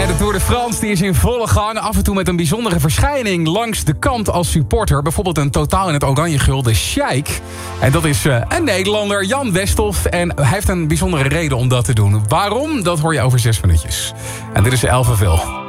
Ja, de Tour de France die is in volle gang. Af en toe met een bijzondere verschijning langs de kant als supporter. Bijvoorbeeld een totaal in het oranje gulde Sheik. En dat is een Nederlander, Jan Westhoff. En hij heeft een bijzondere reden om dat te doen. Waarom? Dat hoor je over 6 minuutjes. En dit is Elveville.